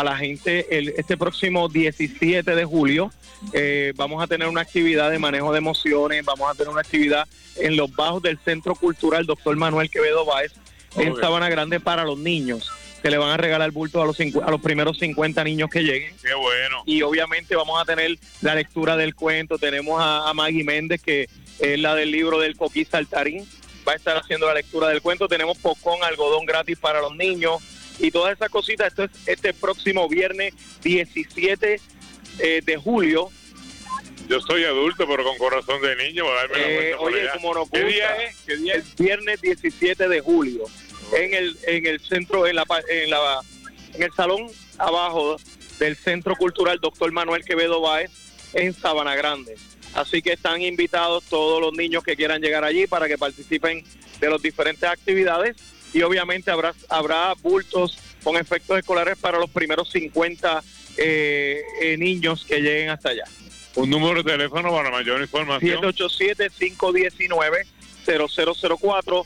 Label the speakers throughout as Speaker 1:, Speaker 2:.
Speaker 1: a la gente este próximo 17 de julio. Vamos a tener una actividad de manejo de emociones, vamos a tener una actividad en los bajos del Centro Cultural Dr. Manuel Quevedo Báez, en Sabana Grande, para los niños, que le van a regalar bultos a los primeros 50 niños que lleguen.
Speaker 2: ¡Qué bueno!
Speaker 1: Y obviamente vamos a tener la lectura del cuento. Tenemos a Maggie Méndez, que es la del libro del Coquí Saltarín, va a estar haciendo la lectura del cuento. Tenemos popcorn, algodón gratis para los niños y todas esas cositas. Esto es este próximo viernes 17 de julio.
Speaker 2: Yo soy adulto, pero con corazón de niño. Voy a darme la vuelta por allá.
Speaker 1: Como nos gusta.
Speaker 2: ¿Qué día es? ¿Qué día es?
Speaker 1: El viernes 17 de julio. En el centro, en el salón abajo del Centro Cultural Dr. Manuel Quevedo Báez, en Sabana Grande. Así que están invitados todos los niños que quieran llegar allí para que participen de las diferentes actividades, y obviamente habrá bultos con efectos escolares para los primeros 50 niños que lleguen hasta allá.
Speaker 2: Un número de teléfono para mayor información.
Speaker 1: 787-519-0004,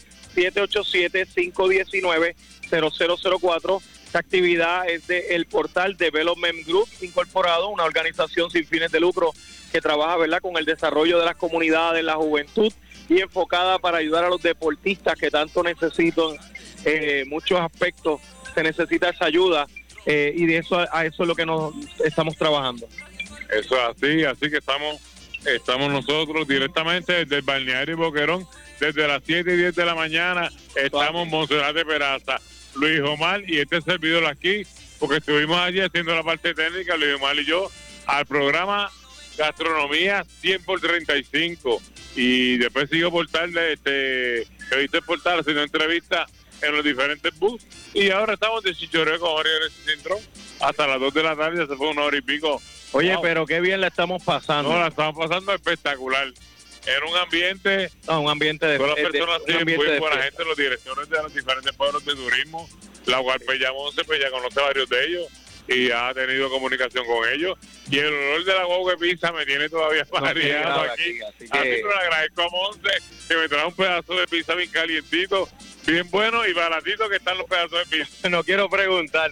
Speaker 1: 787-519-0004. Esta actividad es del portal Development Group Incorporado, una organización sin fines de lucro que trabaja, ¿verdad?, con el desarrollo de las comunidades, la juventud, y enfocada para ayudar a los deportistas que tanto necesitan. Muchos aspectos se necesita esa ayuda, y de eso a eso es lo que nos estamos trabajando.
Speaker 2: Eso es así que estamos nosotros directamente desde el balneario Boquerón, desde las 7:10 de la mañana. Estamos en Monserrat de Peraza, Luis Omar y este servidor aquí, porque estuvimos allí haciendo la parte técnica, Luis Omar y yo, al programa Gastronomía 100x35, y después sigo por tarde, revista el portal, haciendo entrevistas en los diferentes bus, y ahora estamos de chichoreo con Jorge Cintrón hasta las 2 de la tarde. Se fue 1 hora y pico.
Speaker 1: Oye, wow, pero qué bien la estamos pasando.
Speaker 2: No, la estamos pasando espectacular. Era un ambiente...
Speaker 1: No, un ambiente de...
Speaker 2: Todas las personas
Speaker 1: muy
Speaker 2: buena gente, los directores de los diferentes pueblos de turismo. La Guarpella Monse, pues ya conoce varios de ellos y ha tenido comunicación con ellos. Y el olor de la guagua de pizza me tiene todavía mareado aquí. Así que le agradezco a Monse que me trae un pedazo de pizza bien calientito, bien bueno y baratito que están los pedazos de pizza.
Speaker 1: No quiero preguntar.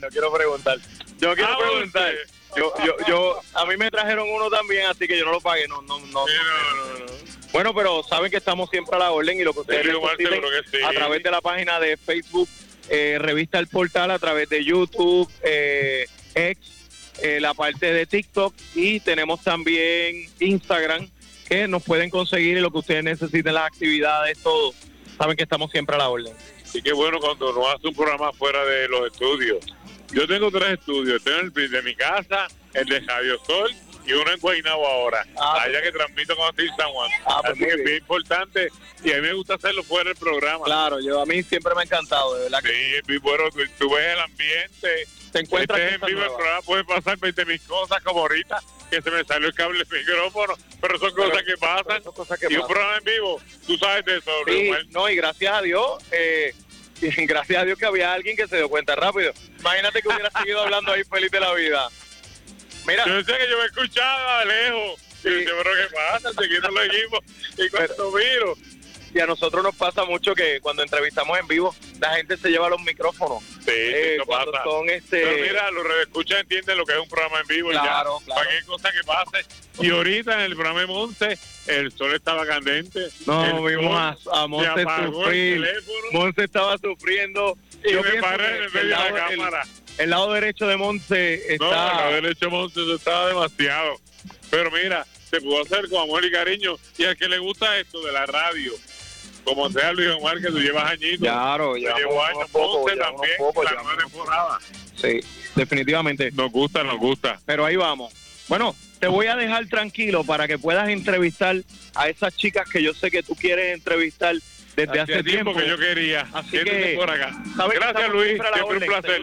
Speaker 1: Yo a mí me trajeron uno también, así que yo no lo pagué, no. Bueno, pero saben que estamos siempre a la orden, y lo que ustedes necesiten, a través de la página de Facebook, Revista El Portal, a través de YouTube, X, la parte de TikTok, y tenemos también Instagram, que nos pueden conseguir, y lo que ustedes necesiten, las actividades, todo. Saben que estamos siempre a la orden.
Speaker 2: Y qué bueno cuando nos hace un programa fuera de los estudios. Yo tengo 3 estudios, tengo el de mi casa, el de Radio Sol y uno en Guaynabo ahora, allá que transmito con estoy en San Juan. Así que es bien importante, y a mí me gusta hacerlo fuera del programa.
Speaker 1: Claro, a mí siempre me ha encantado, de verdad.
Speaker 2: Sí, es muy bueno, tú ves el ambiente,
Speaker 1: te encuentras
Speaker 2: en vivo el programa, puede pasar 20.000 cosas, como ahorita, que se me salió el cable del micrófono, pero son cosas que pasan, y un programa en vivo, tú sabes de eso.
Speaker 1: Sí, no, y gracias a Dios, que había alguien que se dio cuenta rápido. Imagínate que hubiera seguido hablando ahí feliz de la vida. Mira,
Speaker 2: yo sé que yo me escuchaba lejos, sí. Y yo, pero ¿qué pasa? Seguimos los equipos, y cuando miro.
Speaker 1: Y a nosotros nos pasa mucho que cuando entrevistamos en vivo, la gente se lleva los micrófonos.
Speaker 2: Sí, eso pasa. Pero mira, los redescuchas entienden lo que es un programa en vivo.
Speaker 1: Claro,
Speaker 2: ya, cualquier cosa que pase. Y ahorita en el programa de Monse, el sol estaba candente.
Speaker 1: No, vimos a Monse sufrir. Monse estaba sufriendo.
Speaker 2: Y yo me paré en el medio de la cámara.
Speaker 1: El lado derecho de Monse está...
Speaker 2: No, el lado derecho de Monse estaba demasiado. Pero mira, se pudo hacer con amor y cariño. Y al que le gusta esto de la radio, como sea Luis Omar, que tú llevas añitos.
Speaker 1: Claro, ya
Speaker 2: llevo años. Monse también, la nueva temporada.
Speaker 1: Sí, definitivamente.
Speaker 2: Nos gusta.
Speaker 1: Pero ahí vamos. Bueno, te voy a dejar tranquilo para que puedas entrevistar a esas chicas que yo sé que tú quieres entrevistar desde hace tiempo
Speaker 2: que yo quería.
Speaker 1: Así que
Speaker 2: por acá. Gracias, Luis, siempre un placer.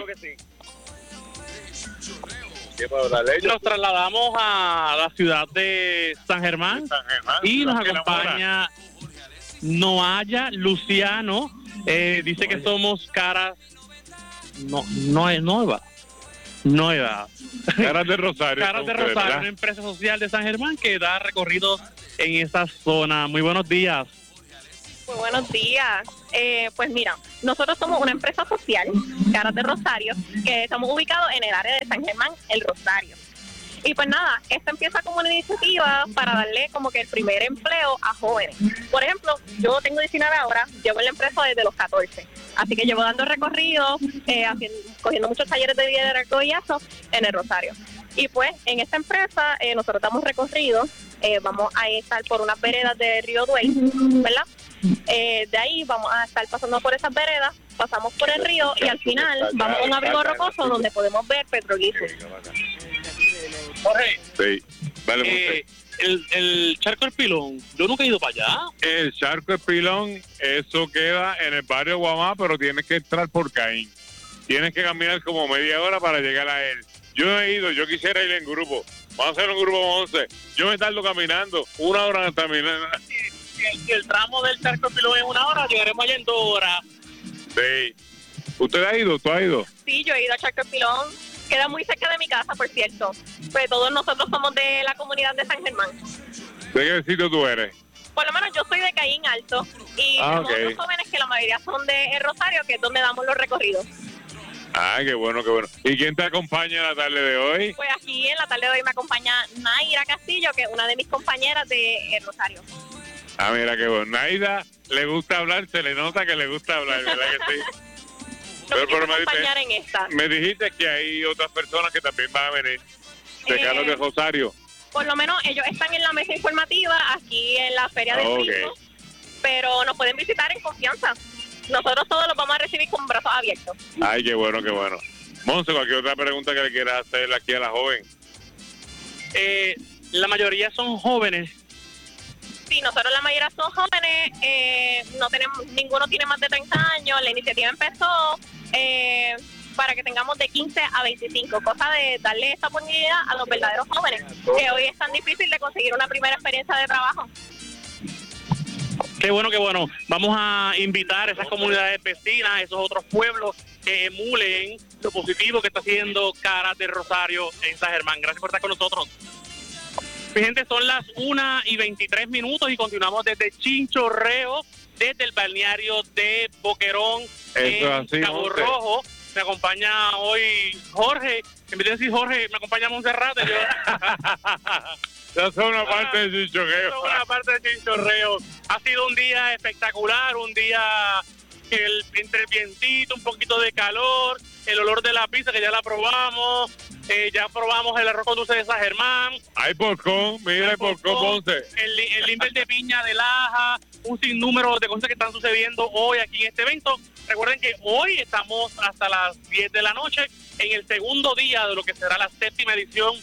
Speaker 3: Nos trasladamos a la ciudad de San Germán, y nos acompaña Noaya Luciano. Dice que somos caras nueva.
Speaker 2: Caras de Rosario.
Speaker 3: Caras de Rosario, una empresa social de San Germán que da recorridos en esa zona. Muy buenos días.
Speaker 4: Muy buenos días. Pues mira, nosotros somos una empresa social, Caras de Rosario, que estamos ubicados en el área de San Germán, El Rosario. Y pues nada, esta empieza como una iniciativa para darle como que el primer empleo a jóvenes. Por ejemplo, yo tengo 19 ahora, llevo en la empresa desde los 14. Así que llevo dando recorridos, cogiendo muchos talleres de liderazgo y eso en El Rosario. Y pues en esta empresa nosotros damos recorridos, vamos a estar por unas veredas de Río Duey, ¿verdad? De ahí vamos a estar pasando por esas veredas, pasamos por el río y al final vamos a un abrigo rocoso donde podemos ver petroglifos.
Speaker 3: Jorge,
Speaker 2: sí, vale,
Speaker 3: el Charco del Pilón, yo nunca he ido para allá.
Speaker 2: El Charco del Pilón, eso queda en el barrio Guamá, pero tienes que entrar por Caín. Tienes que caminar como media hora para llegar a él. Yo no he ido, yo quisiera ir en grupo. Vamos a hacer un grupo 11. Yo me tardo caminando 1 hora hasta caminar.
Speaker 3: Si el tramo del Charco del Pilón es 1 hora, llegaremos allá en 2 horas.
Speaker 2: Sí. ¿Usted ha ido? ¿Tú has ido?
Speaker 4: Sí, yo he ido a Charco del Pilón. Queda muy cerca de mi casa, por cierto. Pues todos nosotros somos de la comunidad de San Germán.
Speaker 2: ¿De qué sitio tú eres?
Speaker 4: Por lo menos yo soy de Caín Alto. Y somos unos jóvenes que la mayoría son de El Rosario, que es donde damos los recorridos.
Speaker 2: Ah, qué bueno, qué bueno. ¿Y quién te acompaña en la tarde de hoy?
Speaker 4: Pues aquí en la tarde de hoy me acompaña Naira Castillo, que es una de mis compañeras de El Rosario.
Speaker 2: Ah, mira qué bueno. Naida le gusta hablar, se le nota que le gusta hablar, ¿verdad que sí?
Speaker 4: Pero
Speaker 2: me dijiste que hay otras personas que también van a venir de Carlos de Rosario.
Speaker 4: Por lo menos ellos están en la mesa informativa aquí en la Feria del Turismo, pero nos pueden visitar en confianza. Nosotros todos los vamos a recibir con brazos abiertos.
Speaker 2: Ay, qué bueno, qué bueno. Monse, cualquier otra pregunta que le quieras hacer aquí a la joven.
Speaker 3: La mayoría son jóvenes.
Speaker 4: Sí, nosotros la mayoría son jóvenes, no tenemos, ninguno tiene más de 30 años, la iniciativa empezó para que tengamos de 15 a 25, cosa de darle esa oportunidad a los verdaderos jóvenes, que hoy es tan difícil de conseguir una primera experiencia de trabajo.
Speaker 3: Qué bueno, qué bueno. Vamos a invitar a esas comunidades vecinas, a esos otros pueblos que emulen lo positivo que está haciendo Caras de Rosario en San Germán. Gracias por estar con nosotros. Mi gente, son las 1:23 y continuamos desde Chinchorreo, desde el balneario de Boquerón, en Cabo Rojo. Me acompaña hoy Jorge. En vez de decir Jorge, me acompaña Montserrat.
Speaker 2: Ya son una parte de Chinchorreo.
Speaker 3: Son una parte de Chinchorreo. Ha sido un día espectacular, un día entre el vientito, un poquito de calor, el olor de la pizza que ya la probamos, ya probamos el arroz con dulce de San Germán.
Speaker 2: Hay porcón, mira el porcón, Ponce.
Speaker 3: El limber de piña de Laja, un sinnúmero de cosas que están sucediendo hoy aquí en este evento. Recuerden que hoy estamos hasta las 10 de la noche en el segundo día de lo que será la 7ª edición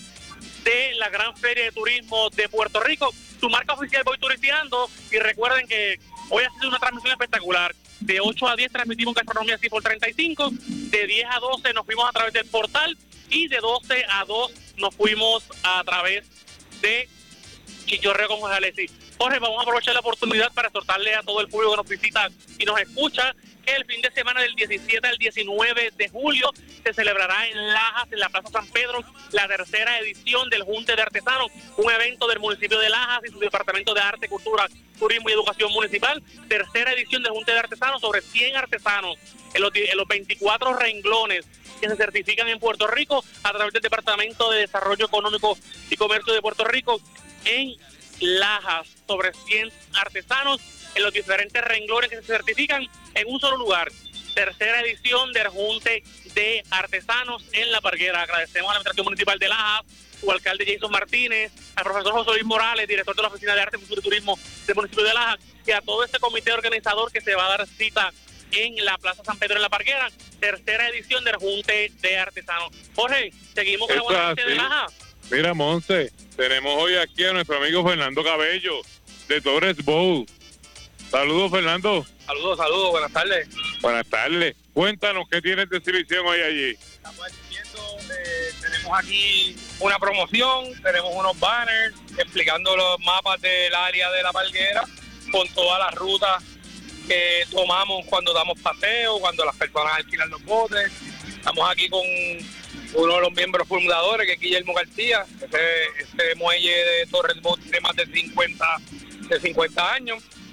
Speaker 3: de la Gran Feria de Turismo de Puerto Rico. Su marca oficial Voy Turisteando, y recuerden que hoy ha sido una transmisión espectacular. De 8 a 10 transmitimos Gastronomía así por 35, de 10 a 12 nos fuimos a través del portal y de 12 a 2 nos fuimos a través de Chinchorreo con José Alexis. Jorge, vamos a aprovechar la oportunidad para exhortarle a todo el público que nos visita y nos escucha que el fin de semana del 17 al 19 de julio se celebrará en Lajas, en la Plaza San Pedro, la 3ª edición del Junte de Artesanos, un evento del municipio de Lajas y su Departamento de Arte, Cultura, Turismo y Educación Municipal. 3ª edición del Junte de Artesanos, sobre 100 artesanos en los 24 renglones que se certifican en Puerto Rico a través del Departamento de Desarrollo Económico y Comercio de Puerto Rico en Lajas, sobre 100 artesanos en los diferentes renglones que se certifican en un solo lugar. 3ª edición del Junte de Artesanos en La Parguera. Agradecemos a la Administración Municipal de Lajas, su alcalde Jason Martínez, al profesor José Luis Morales, director de la Oficina de Arte, Cultura y Turismo del municipio de Lajas, y a todo este comité organizador que se va a dar cita en la Plaza San Pedro en La Parguera. 3ª edición del Junte de Artesanos. Jorge, seguimos con la buena gente de Lajas.
Speaker 2: Mira, Monse, tenemos hoy aquí a nuestro amigo Fernando Cabello, de Torres Bowl. Saludos, Fernando.
Speaker 5: Saludos, buenas tardes.
Speaker 2: Buenas tardes. Cuéntanos, ¿qué tienes de exhibición hoy allí?
Speaker 5: Estamos haciendo, tenemos aquí una promoción, tenemos unos banners explicando los mapas del área de La Parguera, con todas las rutas que tomamos cuando damos paseo, cuando las personas alquilan los botes. Estamos aquí con uno de los miembros fundadores, que es Guillermo García. Este muelle de Torres Boat tiene más de 50 años.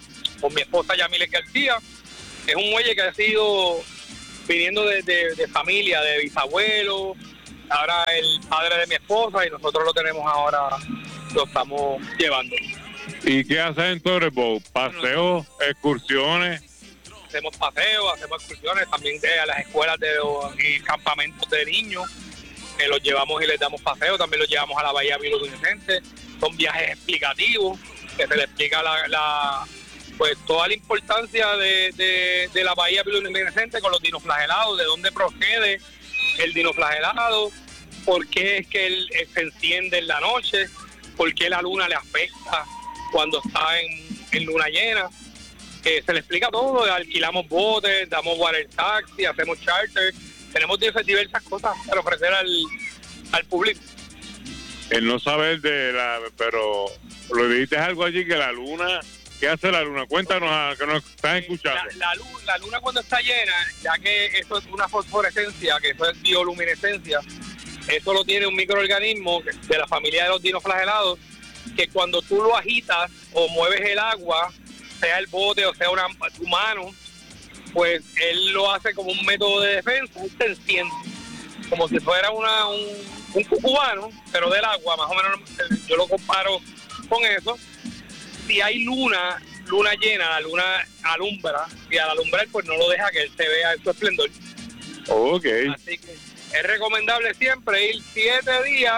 Speaker 5: con mi esposa Yamilet García. Es un muelle que ha sido viniendo de familia, de bisabuelo, ahora el padre de mi esposa, y nosotros lo tenemos ahora, lo estamos llevando.
Speaker 2: ¿Y qué hacen en Torres Boat? ¿Paseos, excursiones?
Speaker 5: Hacemos paseos, hacemos excursiones, también a las escuelas y campamentos de niños, los llevamos y les damos paseos, también los llevamos a la Bahía Bioluminescente. Son viajes explicativos, que se le explica pues toda la importancia de la Bahía Bioluminescente con los dinoflagelados, de dónde procede el dinoflagelado, por qué es que él se enciende en la noche, por qué la luna le afecta cuando está en luna llena. Se le explica todo, alquilamos botes, damos water taxi, hacemos charter, tenemos diversas cosas para ofrecer al público.
Speaker 2: El no saber pero lo dijiste algo allí que la luna, ¿qué hace la luna? Cuéntanos a que nos están escuchando.
Speaker 5: La luna cuando está llena, ya que eso es una fosforescencia, que eso es bioluminescencia, eso lo tiene un microorganismo de la familia de los dinoflagelados, que cuando tú lo agitas o mueves el agua, sea el bote o sea tu mano, pues él lo hace como un método de defensa, y se enciende, como si fuera un cucubano, pero del agua, más o menos yo lo comparo con eso. Si hay luna llena, la luna alumbra, y al alumbrar pues no lo deja que él se vea en su esplendor.
Speaker 2: Okay.
Speaker 5: Así que es recomendable siempre ir 7 días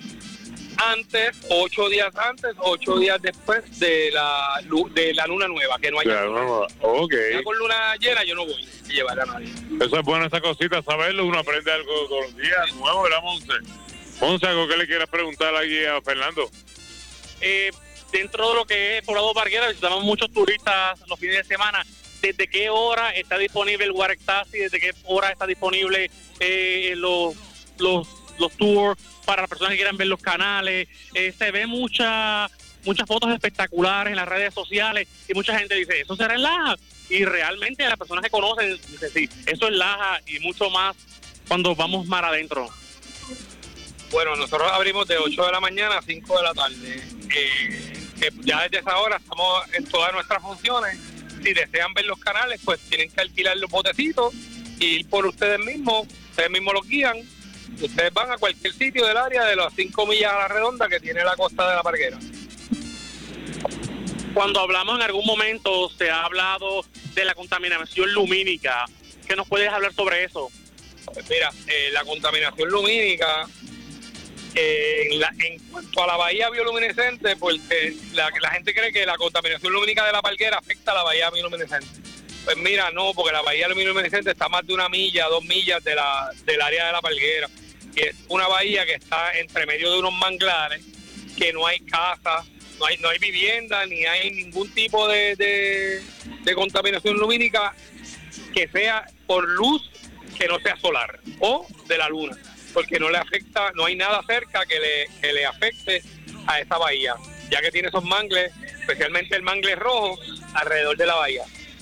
Speaker 5: antes, 8 días antes, 8 días después de la luna nueva, que no haya luna.
Speaker 2: Okay.
Speaker 5: Ya con luna llena yo no voy a llevar a nadie.
Speaker 2: Eso es bueno, esa cosita, saberlo, uno aprende algo todos los días, nuevo, ¿verdad, Monse? Monse, ¿algo que le quieras preguntar aquí a Fernando?
Speaker 3: Dentro de lo que es Poblado Parguera, visitamos muchos turistas los fines de semana. ¿Desde qué hora está disponible el water taxi? ¿Desde qué hora está disponible los tours para las personas que quieran ver los canales? Se ve muchas fotos espectaculares en las redes sociales y mucha gente dice, ¿eso será en Laja? Y realmente las personas que conocen dicen, sí, eso es Laja y mucho más cuando vamos mar adentro.
Speaker 5: Bueno, nosotros abrimos de 8 de la mañana a 5 de la tarde. Ya desde esa hora estamos en todas nuestras funciones. Si desean ver los canales, pues tienen que alquilar los botecitos y ir por ustedes mismos los guían. Ustedes van a cualquier sitio del área de las 5 millas a la redonda que tiene la costa de la Parguera.
Speaker 3: Cuando hablamos en algún momento, se ha hablado de la contaminación lumínica. ¿Qué nos puedes hablar sobre eso?
Speaker 5: Pues mira, la contaminación lumínica, en cuanto a la bahía bioluminescente, porque la gente cree que la contaminación lumínica de la Parguera afecta a la bahía bioluminescente. Pues mira, no, porque la bahía bioluminescente está a más de 1 milla, 2 millas del área de la Parguera. Y es una bahía que está entre medio de unos manglares, que no hay casas, no hay vivienda, ni hay ningún tipo de contaminación lumínica que sea por luz que no sea solar o de la luna, porque no le afecta, no hay nada cerca que le afecte a esa bahía, ya que tiene esos mangles, especialmente el mangle rojo, alrededor de la bahía.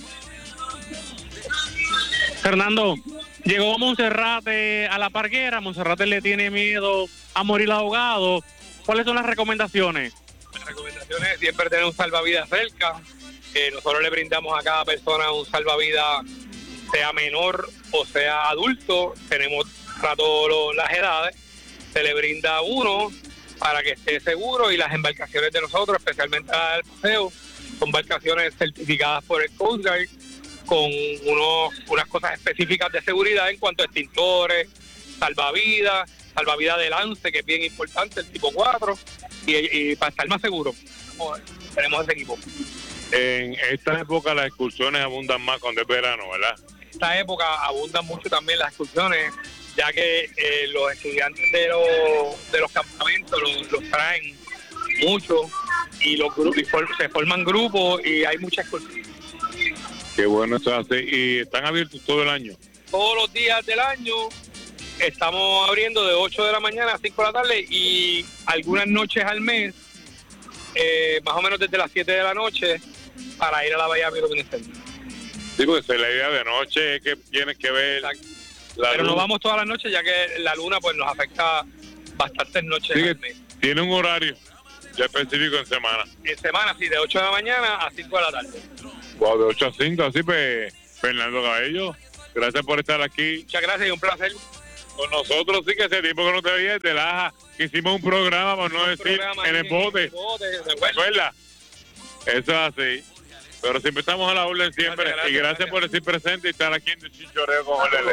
Speaker 3: Fernando, llegó Monserrate a la Parguera, Monserrate le tiene miedo a morir ahogado. ¿Cuáles son las recomendaciones?
Speaker 5: Las recomendaciones es siempre tener un salvavidas cerca. Nosotros le brindamos a cada persona un salvavidas, sea menor o sea adulto. Tenemos para todas las edades. Se le brinda uno para que esté seguro, y las embarcaciones de nosotros, especialmente las del paseo, son embarcaciones certificadas por el Coast Guard con unas cosas específicas de seguridad en cuanto a extintores, salvavidas de lance, que es bien importante, el tipo 4, y para estar más seguro tenemos ese equipo.
Speaker 2: En esta época las excursiones abundan más cuando es verano, ¿verdad?
Speaker 5: En esta época abundan mucho también las excursiones, ya que los estudiantes de los campamentos los traen mucho, y los grupos se forman grupos y hay muchas excursiones.
Speaker 2: Qué bueno eso hace. ¿Y están abiertos todo el año?
Speaker 5: Todos los días del año estamos abriendo de 8 de la mañana a 5 de la tarde, y algunas noches al mes, más o menos desde las 7 de la noche, para ir a la bahía bioluminescente.
Speaker 2: Sí, porque la idea de noche es que tienes que ver
Speaker 5: pero luna. No vamos todas las noches, ya que la luna pues nos afecta bastantes noches al mes.
Speaker 2: ¿Tiene un horario ya específico en semana?
Speaker 5: En semana, sí, de 8 de la mañana a 5 de la tarde.
Speaker 2: Wow, de 8 a 5, así pues, Fernando Cabello, gracias por estar aquí.
Speaker 5: Muchas gracias y un placer.
Speaker 2: Con nosotros, sí, que ese tiempo que no te veía de Laja, que hicimos un programa, por no decir, en el bote. ¿Te acuerdas? Eso es así. Pero siempre estamos a la orden siempre. Y gracias por decir presente y estar aquí en el Chinchorreo con Jorge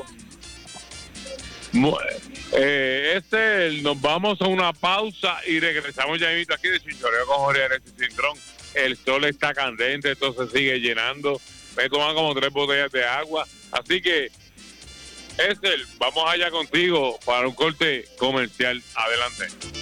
Speaker 2: Leslie. Nos vamos a una pausa y regresamos ya mismo aquí de Chinchorreo con Jorge Leslie Cintrón. El sol está candente, entonces sigue llenando. Me he tomado como 3 botellas de agua. Así que, vamos allá contigo para un corte comercial. Adelante.